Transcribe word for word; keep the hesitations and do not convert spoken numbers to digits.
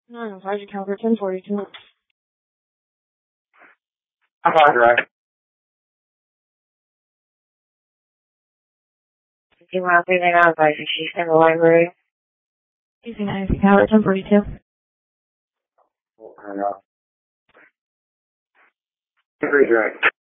No, Sergeant Caliber ten forty-two. I'm on right. Do you want to leave it out by she's in the library? Using I C Caliber ten forty-two. I don't know. Redirect.